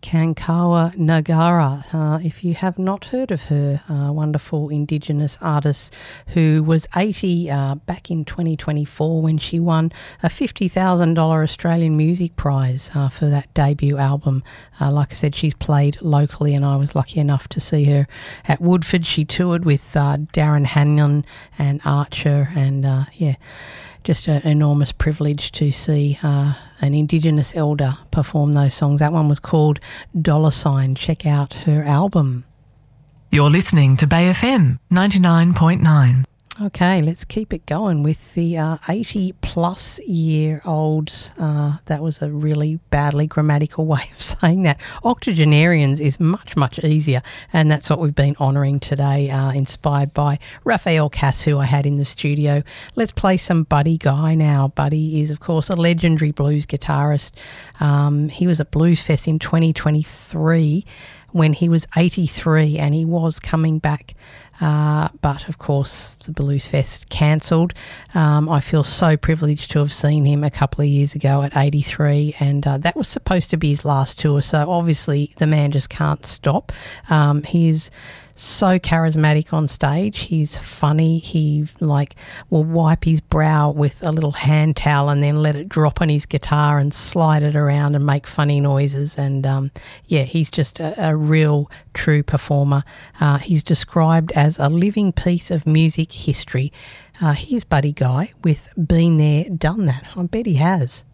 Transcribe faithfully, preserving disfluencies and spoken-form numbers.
Kankawa Nagara. Uh, if you have not heard of her, uh, wonderful Indigenous artist who was eighty uh, back in twenty twenty-four when she won a fifty thousand dollars Australian Music Prize uh, for that debut album. Uh, like I said, she's played locally and I was lucky enough to see her at Woodford. She toured with uh, Darren Hanlon and Archer and, uh, yeah, just an enormous privilege to see uh, an Indigenous elder perform those songs. That one was called Dollar Sign. Check out her album. You're listening to Bay F M ninety-nine point nine. Okay, let's keep it going with the uh, eighty-plus-year-olds. Uh, that was a really badly grammatical way of saying that. Octogenarians is much, much easier, and that's what we've been honouring today, uh, inspired by Raphael Cass, who I had in the studio. Let's play some Buddy Guy now. Buddy is, of course, a legendary blues guitarist. Um, he was at Blues Fest in twenty twenty-three when he was eighty-three, and he was coming back. Uh, but, of course, the Blues Fest cancelled. Um, I feel so privileged to have seen him a couple of years ago at eighty-three, and uh, that was supposed to be his last tour, so obviously the man just can't stop. Um, he is so charismatic on stage. He's funny. He, like, will wipe his brow with a little hand towel and then let it drop on his guitar and slide it around and make funny noises. And, um, yeah, he's just a, a real, true performer. Uh, he's described as a living piece of music history. Uh, here's Buddy Guy with Been There, Done That. I bet he has.